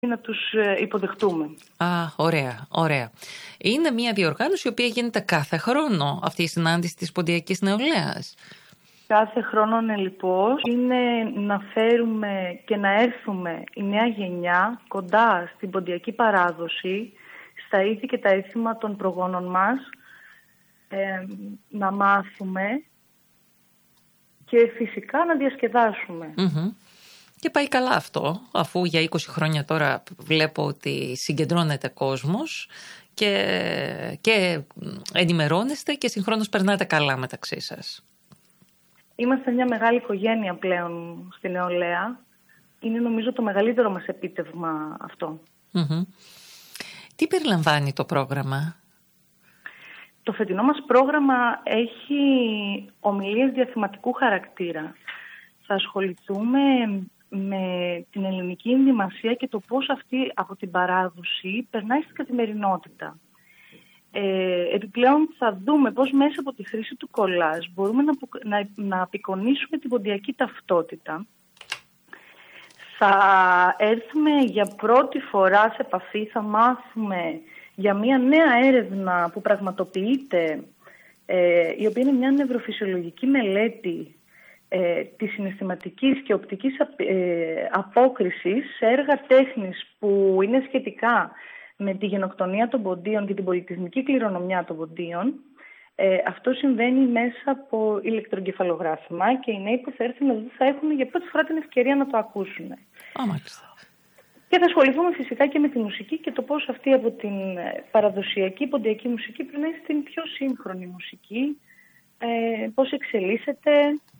να τους υποδεχτούμε. Ωραία, ωραία. Είναι μια διοργάνωση η οποία γίνεται κάθε χρόνο, αυτή η συνάντηση της Ποντιακής Νεολαίας. Κάθε χρόνο λοιπόν είναι να φέρουμε και να έρθουμε η νέα γενιά κοντά στην ποντιακή παράδοση, στα ήθη και τα έθιμα των προγόνων μας, να μάθουμε και φυσικά να διασκεδάσουμε. Και πάει καλά αυτό, αφού για 20 χρόνια τώρα βλέπω ότι συγκεντρώνεται κόσμος και ενημερώνεστε και συγχρόνως περνάτε καλά μεταξύ σας. Είμαστε μια μεγάλη οικογένεια πλέον στη νεολαία. Είναι νομίζω το μεγαλύτερο μας επίτευγμα αυτό. Τι περιλαμβάνει το πρόγραμμα? Το φετινό μας πρόγραμμα έχει ομιλίες διαθεματικού χαρακτήρα. Θα ασχοληθούμε με την ελληνική ενδυμασία και το πώς αυτή από την παράδοση περνάει στην καθημερινότητα. Επιπλέον θα δούμε πώς μέσα από τη χρήση του κολάζ μπορούμε να απεικονίσουμε την ποντιακή ταυτότητα. Θα έρθουμε για πρώτη φορά σε επαφή, θα μάθουμε για μια νέα έρευνα που πραγματοποιείται, η οποία είναι μια νευροφυσιολογική μελέτη της συναισθηματικής και οπτικής απόκρισης σε έργα τέχνης που είναι σχετικά με τη γενοκτονία των ποντίων και την πολιτισμική κληρονομιά των ποντίων. Αυτό συμβαίνει μέσα από ηλεκτρογκεφαλογράφημα και οι νέοι που θα έρθουν εδώ θα έχουν για πρώτη φορά την ευκαιρία να το ακούσουν. Και θα ασχοληθούμε φυσικά και με τη μουσική και το πώς αυτή από την παραδοσιακή ποντιακή μουσική περνάει στην πιο σύγχρονη μουσική, πώς εξελίσσεται.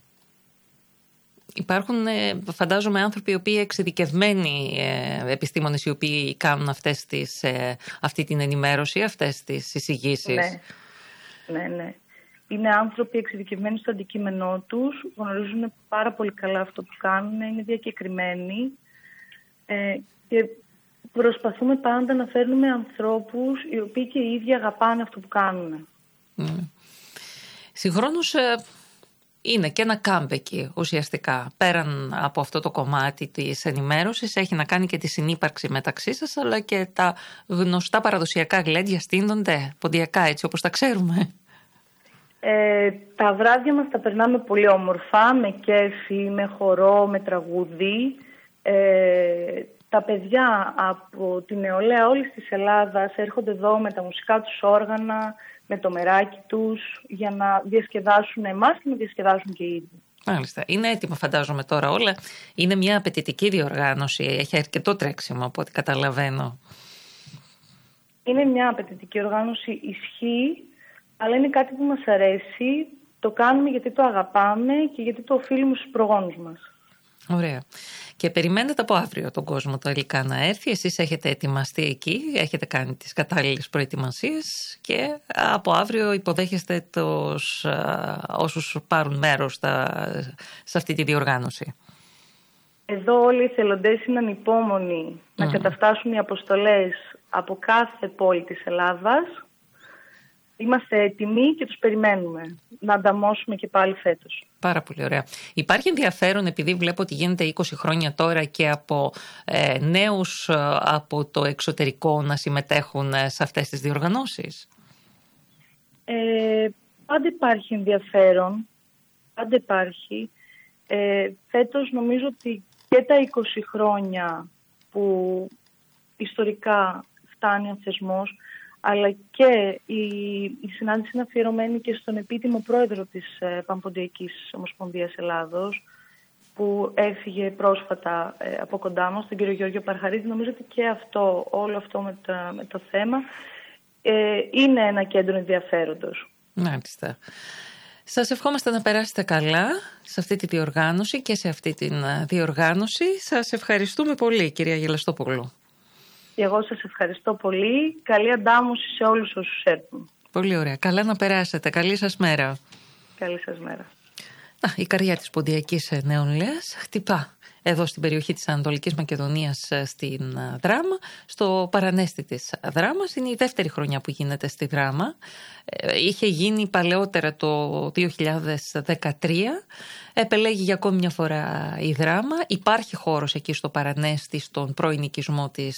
Υπάρχουν, φαντάζομαι, άνθρωποι οι οποίοι εξειδικευμένοι επιστήμονες οι οποίοι κάνουν αυτή την ενημέρωση, αυτές τις εισηγήσεις. Ναι. Είναι άνθρωποι εξειδικευμένοι στο αντικείμενό τους, γνωρίζουν πάρα πολύ καλά αυτό που κάνουν, είναι διακεκριμένοι και προσπαθούμε πάντα να φέρνουμε ανθρώπους οι οποίοι και οι ίδιοι αγαπάνε αυτό που κάνουν. Συγχρόνως είναι και ένα κάμπεκι ουσιαστικά. Πέραν από αυτό το κομμάτι της ενημέρωσης έχει να κάνει και τη συνύπαρξη μεταξύ σας, αλλά και τα γνωστά παραδοσιακά γλέντια στείνονται ποντιακά έτσι όπως τα ξέρουμε. Τα βράδια μας τα περνάμε πολύ όμορφα, με κέφι, με χορό, με τραγούδι. Τα παιδιά από τη νεολαία όλης της Ελλάδας έρχονται εδώ με τα μουσικά τους όργανα, με το μεράκι τους, για να διασκεδάσουν εμάς και να διασκεδάσουν και οι ίδιοι. Μάλιστα. Είναι έτοιμα φαντάζομαι τώρα όλα. Είναι μια απαιτητική διοργάνωση, έχει αρκετό τρέξιμο από ό,τι καταλαβαίνω. Είναι μια απαιτητική οργάνωση, ισχύει, αλλά είναι κάτι που μας αρέσει. Το κάνουμε γιατί το αγαπάμε και γιατί το οφείλουμε στους προγόνους μας. Ωραία. Και περιμένετε από αύριο τον κόσμο τελικά να έρθει. Εσείς έχετε ετοιμαστεί εκεί, έχετε κάνει τις κατάλληλες προετοιμασίες και από αύριο υποδέχεστε όσους πάρουν μέρος σε αυτή τη διοργάνωση. Εδώ όλοι οι εθελοντές είναι ανυπόμονοι να καταφτάσουν οι αποστολές από κάθε πόλη της Ελλάδας. Είμαστε έτοιμοι και τους περιμένουμε να ανταμώσουμε και πάλι φέτος. Πάρα πολύ ωραία. Υπάρχει ενδιαφέρον, επειδή βλέπω ότι γίνεται 20 χρόνια τώρα, και από νέους από το εξωτερικό να συμμετέχουν σε αυτές τις διοργανώσεις? Πάντα υπάρχει ενδιαφέρον. Πάντα υπάρχει. Φέτος νομίζω ότι και τα 20 χρόνια που ιστορικά φτάνει ο θεσμός, αλλά και η συνάντηση είναι αφιερωμένη και στον επίτιμο πρόεδρο της Πανποντιακής Ομοσπονδίας Ελλάδος, που έφυγε πρόσφατα από κοντά μας, τον κύριο Γιώργιο Παρχαρίδη. Νομίζω ότι και όλο αυτό με το θέμα είναι ένα κέντρο ενδιαφέροντος. Μάλιστα. Σας ευχόμαστε να περάσετε καλά σε αυτή τη διοργάνωση και σε αυτή τη διοργάνωση. Σας ευχαριστούμε πολύ, κυρία Γελαστόπουλου. Και εγώ σας ευχαριστώ πολύ. Καλή αντάμωση σε όλους όσους έρθουν. Πολύ ωραία. Καλά να περάσετε. Καλή σας μέρα. Καλή σας μέρα. Η καρδιά της Ποντιακής Νεολαίας χτυπά εδώ στην περιοχή της Ανατολικής Μακεδονίας, στην Δράμα, στο παρανέστη της Δράμας. Είναι η δεύτερη χρονιά που γίνεται στη Δράμα. Είχε γίνει παλαιότερα το 2013. Επελέγει για ακόμη μια φορά η Δράμα. Υπάρχει χώρος εκεί στο παρανέστη, στον πρώην οικισμό της